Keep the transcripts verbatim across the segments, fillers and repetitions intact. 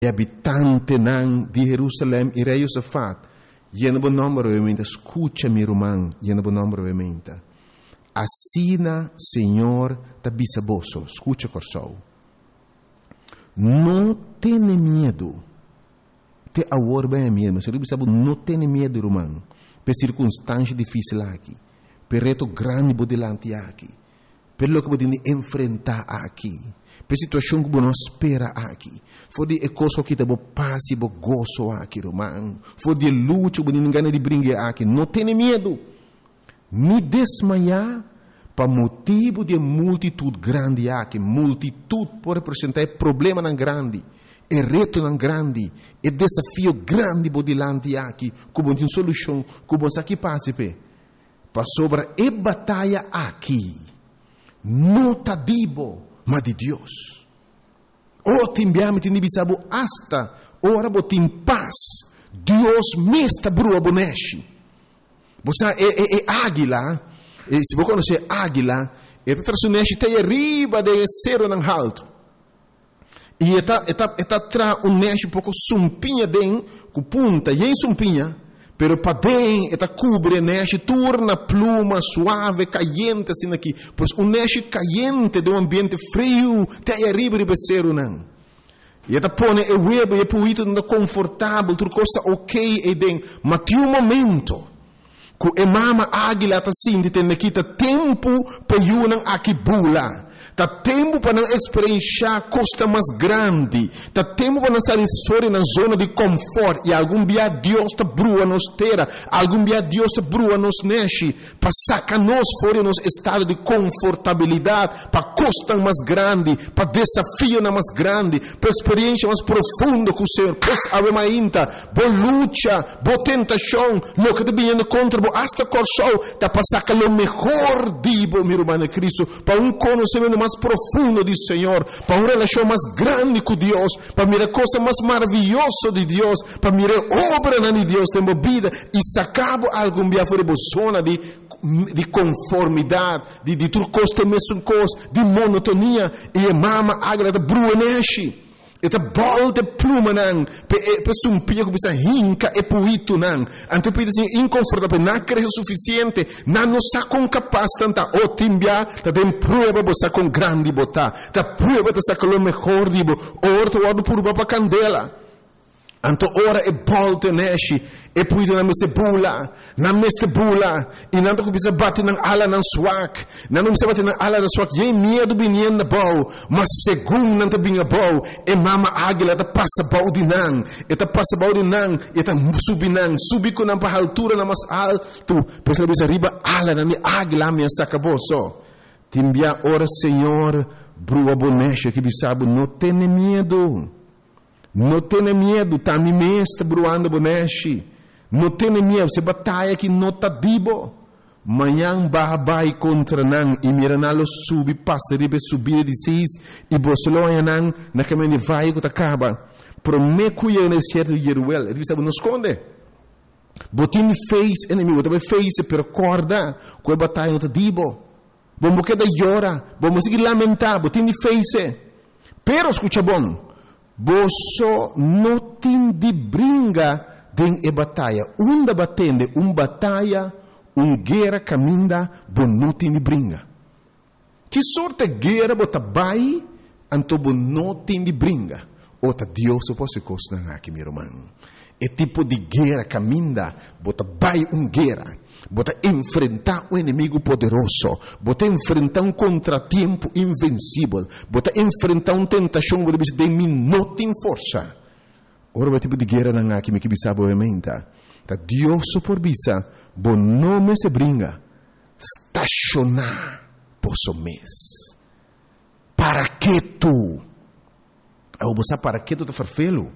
e habitante nan de Jerusalém e rei Josafat, e no nome brevemente, escuta meu irmão, e no nome brevemente. Assina, Senhor, da bisaboso, escuta corsou. Não tenha medo. Te agora bem medo, mas eu bisabo não tenha medo, irmão. Per circunstância difícil aqui, per reto grande bodilante aqui, per lo que podemos enfrentar aqui, per situação que não espera aqui, for de coisa que te bo paz e bo gozo aqui, irmão, for de luta que ninguém de brincar aqui, não tenha medo, ni desmaiar, para motivo de multitude grande aqui, multitude pode representar problema não grande, é reto não grande, é desafio grande bodilante aqui, como tem solução, como se aqui passe pe, para sobre a batalha aqui, não tá dibo, mas de Deus. O timbiame tem bisabo hasta, ora botim paz, Deus mesta brua boneshi. Você é, é, é águila, e se você conhece águila, é traçuneshi te arriba de cero não alto. E está está está tra um nesh pouco sumpinha den com punta e em sumpinha, pero para den está cobre nesh torna pluma suave caliente assim aqui, pois um nesh caliente de um ambiente frio te arriba de becero não. E está põe o web e puito não confortável, tudo coisa ok e den, mas tem um momento que a mama águila está assim de ter naquita tempo para eu aqui bula. Tá tempo para não experienciar costa mais grande. Tá tempo para não sair fora na zona de conforto. E algum dia Deus te brua nos terra. Algum dia Deus te brua nos neche. Para sacar nós fora nos estado de confortabilidade. Para costa mais grande. Para desafio mais grande. Para experiência mais profunda com o Senhor. Pois ave mainta. Boa luta. Boa tentação. Lo que te vindo contra. Boa hasta corso. Tá para sacar o melhor dibo, meu irmão Cristo. Para um conhecimento mais profundo do Senhor, para uma relação mais grande com Deus, para mirar coisa mais maravilhosa de Deus, para mirar obra de Deus tem vida e sacar algum dia fora de zona de de conformidade, de de tudo coisa mesmo coisa, de monotonia e a mama agra de bruaneshi. Eta bol de pluma nang, pe pe sumpia que bisa hinca e puito nang. Anto pide assim inconfortável, não creio suficiente, não nos sacam capaz tanta o timbia, ta tem prova bosa com grande bota, ta prova ta saca lo melhor dibo, orto wado por baba candela. Anto ora e bolte neshi e puito na meste bula, na meste bula, e nanto que bisa bate nang ala nang swak, nanto bisa bate nang ala nang swak, e medo binien na bau, mas segundo nanto binga bau, e mama águila ta passa bau di nang, e ta passa bau di nang, e ta subi nang, subi ko nang pa altura na mas alto, pois ela bisa riba ala na mi águila mi sacaboso. Timbia ora Senhor, brua bonecha que bisabo, não tenha medo. Não tenha medo, tá me mesta bruando bonechi. Não tenha medo, se batalha que não tá dibo. Manhã babai contra nan e miranalo subi passa ribe subir de seis e bosloia nan na caminho vai que acaba. Prometo eu nesse certo Jeruel, ele sabe nos esconde. Botin fez inimigo, também fez per corda, com a batalha não tá dibo. Bom porque da llora, bom seguir lamentar, botin fez. Pero escucha bom. Boso não tem de brinca den e batalha. Uma batende, um batalha, um guerra caminha, bom não tem de brinca. Que sorte guerra bota bai, anto bom não tem de brinca. Ota Deus se fosse coisa aqui, meu irmão. É tipo de guerra caminha, bota bai um guerra. Bota enfrentar um inimigo poderoso, bota enfrentar um contratempo invencível, bota enfrentar uma tentação que você tem não tem força. Ora, o tipo de guerra não há que me que bisa obviamente. Tá Deus por bisa, bom nome se brinca, estacionar posso mês. Para que tu? Eu vou para que tu te farfelo?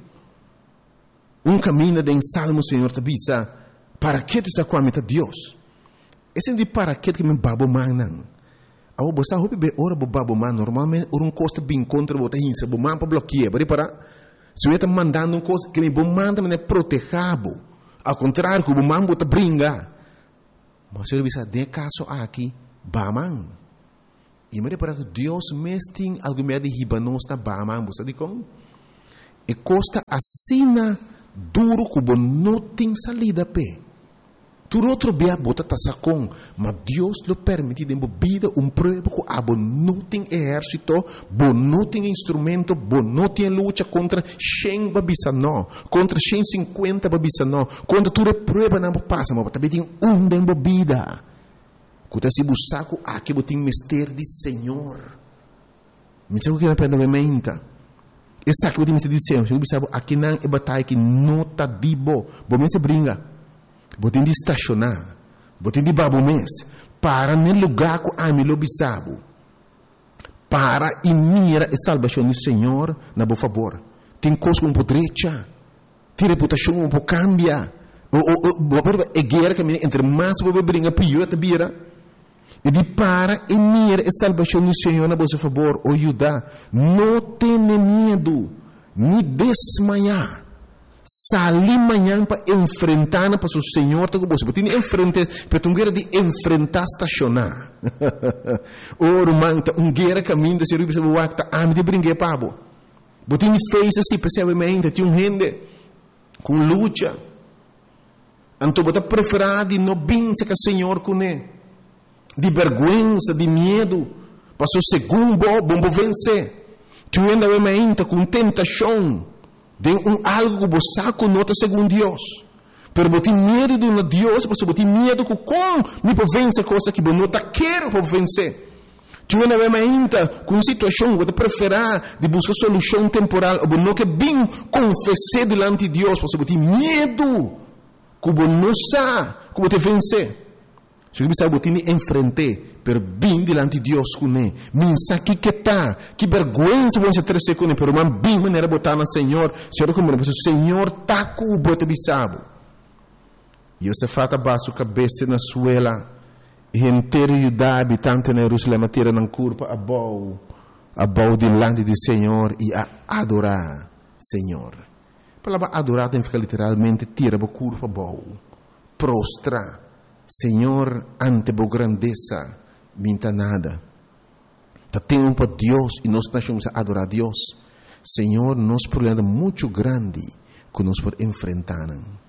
Um caminho de salmo, Senhor, te bisa. Para que tu está com a meta Deus? Esse é de para que que me babo manan. Ao você hope be ora bo babo man normalmente um costa bem contra bota hinsa bo man para bloquear, bari para se eu está mandando um coisa que me bo manda me protegabo. Ao contrário, que bo man bota brinca. Mas eu bisa de caso aqui baman. E me para que Deus mesting algo me de hibanos na baman, você diz como? E costa assina duro como não tem salida pé. Tu outro bia bota tasacon, mas Deus lo permite de vida um prova que abo não tem exército, bo não tem instrumento, bo não tem luta contra cem babisa não, contra cento e cinquenta babisa não, contra tu prova não passa, mas também tem um de vida. Quando se busca aqui botin mistério de Senhor. Me diz o que é pena mementa. Essa que botin mistério de Senhor, eu bisabo aqui não é batalha que não tá dibo, bo me se brinca. Botin de estacionar, botin de babo mês, para no lugar que a mim lo bisabo, para e mira a salvação do Senhor, na boa favor. Tem coisa um pouco direita, tem reputação um pouco cambia, o o o é guerra que entre mais boa brinca pior te bira, e de para e mira a salvação do Senhor na boa favor, o ajuda, não tenha medo, nem desmaiar. Salir amanhã para enfrentar para o Senhor, tá com você. Porque tem enfrentar, para tu guerra de enfrentar estacionar. Oro manta, um guerra caminho de ser o bispo wakta, a me de brincar pabo. Porque tem fez assim, percebamente, tem um gente com luta. Então bota preferar de não bença que o Senhor com ele, de vergonha, de medo, para o segundo bom vencer. Tu ainda vai com tentação. De um algo que você conota segundo Deus. Pero você tem medo de um Deus, você tem medo que como me pode vencer coisa que você não quer para vencer. Tu ainda vai ainda com situação que você prefere de buscar solução temporal, ou não que bem confessar diante de Deus, você tem medo que você não sabe que você vencer. Se você sabe que enfrentar, per bem diante de Deus com ele. Minsa que que tá, que vergonha você ter com ele, pero man bem maneira botar no Senhor, Senhor como o Senhor tá com o bote bisabo. E você fata baixo cabeça na suela, e inteiro Judá habitante na Jerusalém tira na curva a bau, a bau diante do Senhor e a adorar Senhor. A palavra adorar tem que ficar literalmente tira a curva a bau, prostra. Senhor, ante a grandeza, minta nada. Tá tempo para Deus e nós estamos a adorar a Deus. Senhor, nosso problema é muito grande que nós podemos enfrentar.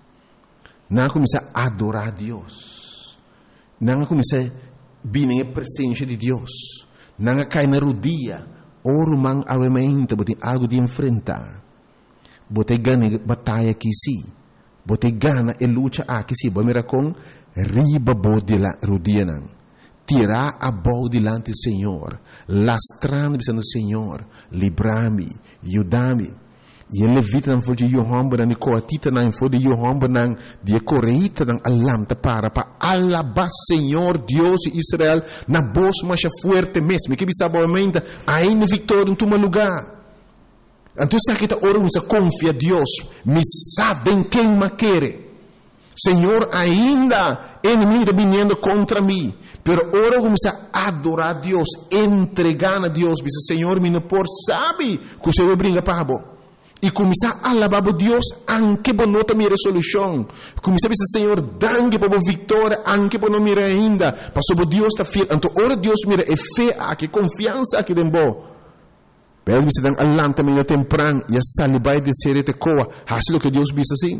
Não começar a adorar a Deus. Não começar a vir na presença de Deus. Não cair na rodilha. Oro man avementa, botem algo de enfrentar. Botem ganha batalha aqui sim. Botem gana e luta aqui sim. Botem com riba bo de la rodilha não. Tirar a bola delante do Senhor, lastrando o Senhor, livrar-me, ajudar-me. E ele levita não foi de Yohamba, não coatita não foi de Yohamba, não de correita não alamta para para alabar Senhor Deus de Israel na bolsa mais forte mesmo. Que bisa boamente ainda vitória em teu lugar. Então se aqui tá orando, se confia Deus, me sabem quem me quer. Senhor, ainda inimigo está vindo contra mim, pero ora começa a adorar a Deus, entregar a Deus, diz Senhor, me não por sabe que o Senhor brinca para bo. E começar a alabar a Deus, anche por não ter minha resolução. Começar a dizer, Senhor, danke por a vitória, anche por não mirar ainda, para sobre Deus está fiel. Então, ora Deus mira, é fé aqui, confiança aqui dentro bo. Pero você dá alam também no temprano, e a salibai de ser te coa, assim que Deus diz assim.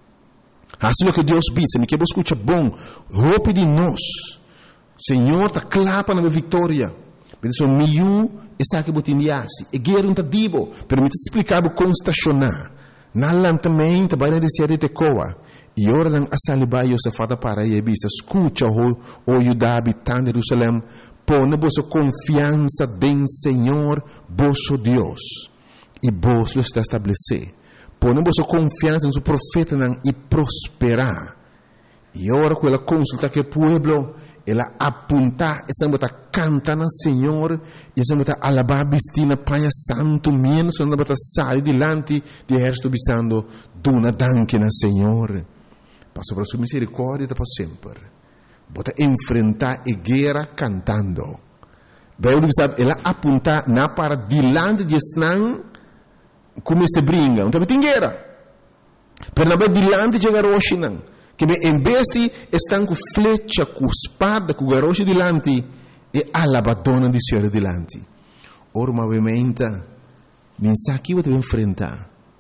Assim que Deus diz, me que você escuta bom, roupa de nós. Senhor, está clapa na vitória. Mas o miú, essa que você indiasse, e guerra não está dibo, pero me explicar com estacionar. Na também, está bem de ser te coa. E ora dan a salibai, eu se fata para e bisa, escuta o o Judá habitante de Jerusalém, põe vossa confiança em Senhor, vosso Deus, e vos lo está estabelecer. Põe vossa confiança no profeta e prosperar. E ora com ela consulta que o pueblo, ela apunta, essa bota canta na Senhor, e essa bota alabar bistina Pai Santo, menos essa bota sai delante de exército bisando, dona danke na Senhor. Passo para sua misericórdia para sempre. Bota enfrentar a guerra cantando. Daí ela apunta na para delante de Esnan, como se brinca. Então tem guerra. Pero na delante de garoche não. Que em vez de estão com flecha, com espada, com garoche delante, e alabadona de Senhor delante. Ora, obviamente, mensagem que você vai enfrentar.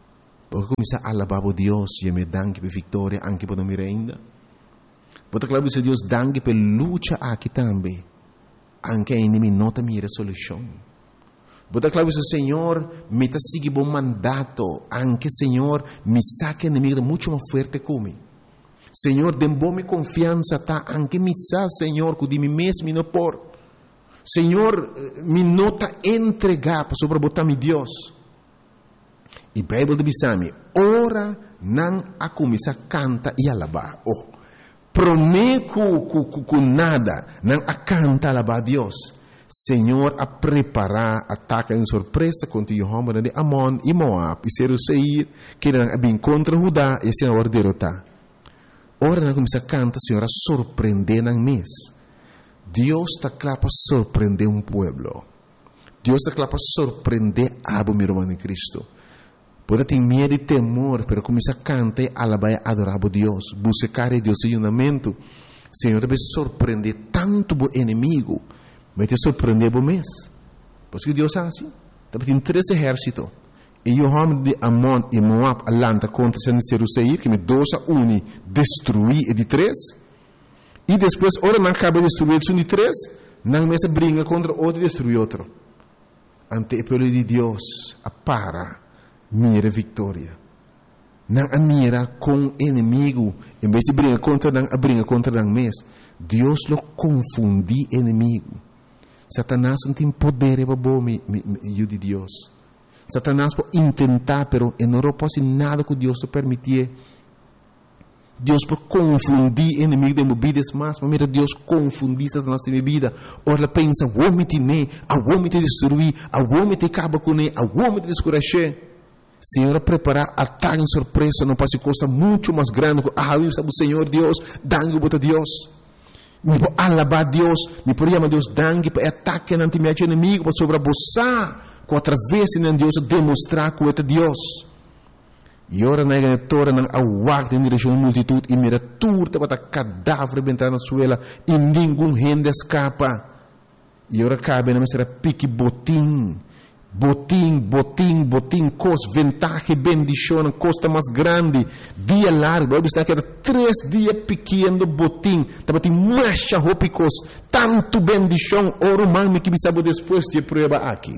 Porque começar a alabar a Deus e me danke per vitória anche per me ainda. Porque claro se Deus danke per luta aqui também. Anche a inimigo nota mira solução. Porque claro se Senhor me tá seguir bom mandato, anche Senhor me saque inimigo muito mais forte como. Senhor, dem bom me confiança tá anche me sa Senhor que de mim mesmo não por. Senhor, me nota entregar para sobre botar mi Deus. E a Bíblia diz me, ora não a começar a cantar e alabar. Oh, prometo que nada não a canta alabar a Deus. Senhor, a preparar ataque em surpresa contra o homem de Amon e Moab e ser o Seir que não é bem contra Judá e assim agora derrotar. Ora não começar a cantar, Senhor, a surpreender na mês. Deus está claro para surpreender um povo. Deus está claro para surpreender a meu irmão em Cristo. Pode ter medo e temor, mas começar a cantar e alabar e adorar a Deus. Buscar a Deus em unamento. Senhor, deve surpreender tanto o inimigo, mas te surpreender o mês. Porque Deus é assim. Deve ter três exércitos. E o homem de Amon e Moab alanta contra Seir, que me dois a um destruir e de três. E depois, ora não acaba de destruir um de três, não mesa briga contra outro e destrui outro. Ante o povo de Deus, a para, mira vitória. Não a mira com inimigo, em vez de briga contra não, a briga contra não mês. Deus lo confundi inimigo. Satanás não tem poder para bom me de Deus. Satanás pode tentar, pero não pode nada que Deus te permitir. Deus pode confundir inimigo de minha vida, mas mira Deus confundir Satanás de minha vida. Ora ela pensa, o homem te ne, o homem te destruir, o homem te acaba com ele, o homem te descuracher. Senhor, preparar ataque em surpresa, não pode coisa muito mais grande. Ah, eu sabe o Senhor Deus, dangue bota Deus. Me pode alabar Deus, me pode chamar Deus dangue para ataque ante meu inimigo, para sobreabusar. Com através de Deus demonstrar que é Deus. E ora na igreja não awak em direção à multitud e mira turta para cadáver bentar na suela e nenhum gente escapa. E ora cabe na mesa pique botim, botim, botim, botim, cos ventaja, bendição, costa mais grande, dia largo. Está que era três dias pequeno botim, estava tem mais roupas, tanto bendição. Ora man me que sabe depois de prova aqui.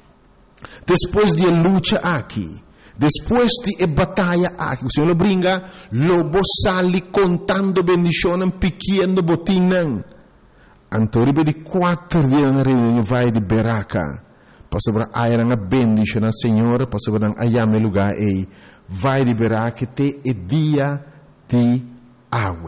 Depois de luta aqui, depois de batalha aqui, o Senhor lo brinca, lobo sali contando bendição pequeno botim. Antoribe de quatro dias na reunião vai de Beraca, para sobre a era bendição ao Senhor, para sobre a ayame lugar e vai de Beraca te é dia de água.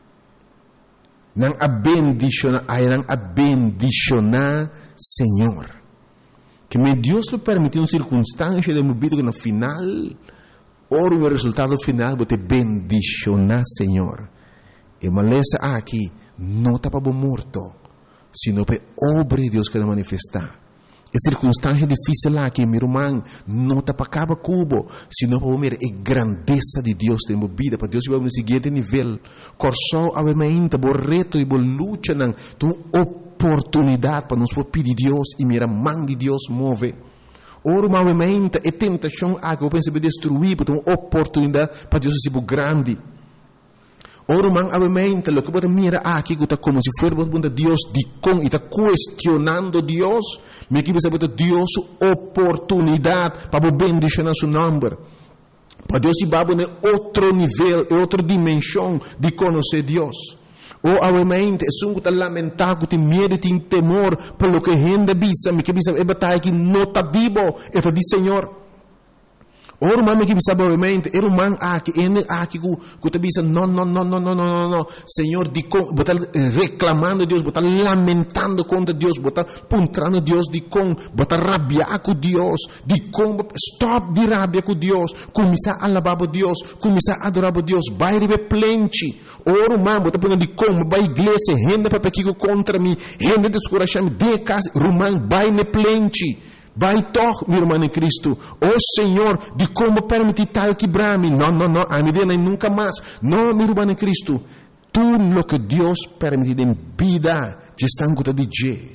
Não a bendição, a era a bendição Senhor. Que me Deus lhe permitiu uma circunstância de minha vida que no final, ora o resultado final, vou te bendicionar, Senhor. E maleza aqui, não está para morto, sino para obra de Deus que vai manifestar. E circunstância difícil aqui, meu irmão, não está para acabar cubo, sino para ver a grandeza de Deus na minha vida, para Deus vai no seguinte nível. Corsou a mente, o reto e a luta, tu oportunidade para nos pedir Deus e mirar a mão de Deus move. Ora, novamente, a tentação a que eu penso destruir, porque uma oportunidade para Deus ser grande. Ora, novamente, o que eu mira aqui, que está como se fosse Deus de com e está questionando Deus, me que pensa Deus oportunidade para bendicionar seu nome. Para Deus ir para outro nível, outra dimensão de conhecer Deus. Ou, obviamente, é um que lamentar, que tem medo, tem temor, pelo que a gente bisa, me que bisa, é batalha que não está vivo, é para dizer, Senhor. Ou, o mano que bisa, obviamente, é o mano aqui, é aqui que te bisa, não, não, não, não, não, não, não, Senhor, de com, botar reclamando Deus, botar lamentando contra Deus, botar puntrando Deus, de com, botar rabiar com Deus, de com, stop de rabia com Deus, começar a alabar Deus, começar a adorar Deus, vai receber plente. Ou, o mano, botar de com, vai igreja, renda para pequeno contra mim, renda descorachar-me, de casa, rumão, vai ne plente. Vai toch, meu irmão em Cristo. Oh Senhor, de como permitir tal quebrar-me? Não, não, não, a minha nunca mais. Não, meu irmão em Cristo. Tudo o que Deus permite em vida, te está em conta de Deus.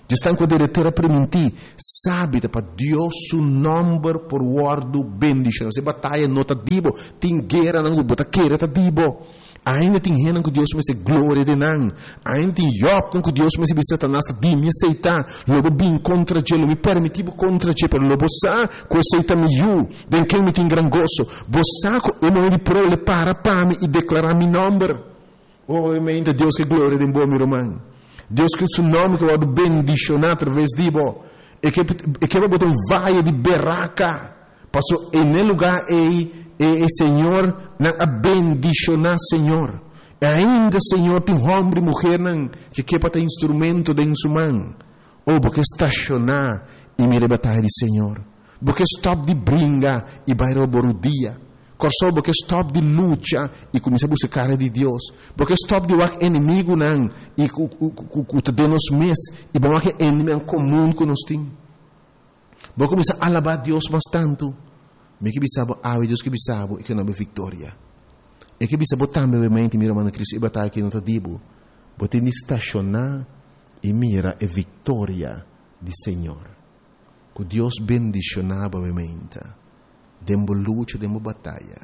estão com a diretora permitir, sabe, para Deus o nome por word bendição. Se batalha não está dibo, tem guerra não bota queira está dibo. Ainda tem renan que Deus me se glória de nan. Ainda tem Job que Deus me se Satanás de me aceitar. Lobo bem contra ele, me permitivo contra ele, pero lobo sa que aceita me you, den que me tem gran gozo. Bosa ko eu me pro le para para me e declarar mi nome. Oh, mente Deus que glória de bom meu irmão. Deus que o seu nome que vai bendicionar através de bo. E que e que vai botar um vaio de berraca. Passou em lugar e e Senhor na bendicionar Senhor. E ainda Senhor tem homem e mulher não que quer para ter instrumento de sua mão. Ou porque estacionar e me batalha de Senhor. Porque stop de brinca e vai roubar o dia. Corso porque stop de luta e começa a buscar de Deus. Porque stop de o inimigo não e o te dá nos mês e bom que inimigo comum que nós tem. Porque começa a alabar Deus bastante. Me que bisabo, ah, Deus que bisabo e que não é vitória. E que bisabo também mente mira mano Cristo e batalha que não te dibo. Bote de estacionar e mira a vitória do Senhor. Que Deus bendicionava a mente. Dembo luta, dembo batalha.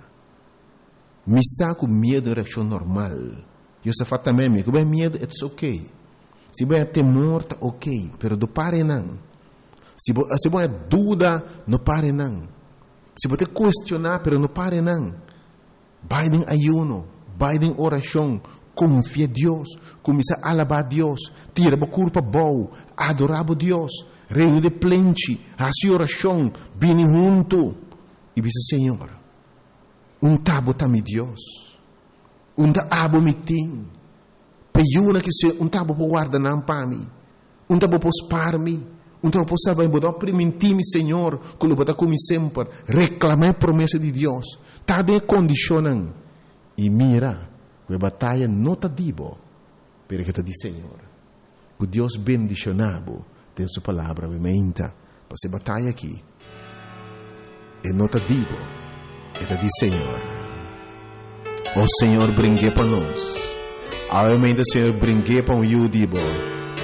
Me saco medo de reação normal. Eu só faço também, que bem medo, it's ok. Se bem temor, tá ok. Pero do pare não. Se bem dúvida, não pare não. Se você questionar, pero não pare não. Vai em ayuno, vai em oração, confia em Deus, começa a alabar a Deus, tira a culpa boa, adorar a Deus, reino de plente, a sua oração, vem junto. E diz, Senhor, um tabo tá me Deus, um tabo me tem, peiuna que se um tabo por guardar não para mim, um tabo por spar me. Então, eu posso saber, eu permitir-me, Senhor, que eu vou como sempre, reclamar a promessa de Deus. Está bem condicionando. E mira, a batalha não está dibo, porque está de Senhor. Que Deus bendicionado tem sua palavra, obviamente, para essa batalha aqui. E não está dibo, está de Senhor. O Senhor brinque para nós. Obviamente, o Senhor brinque para o you dibo.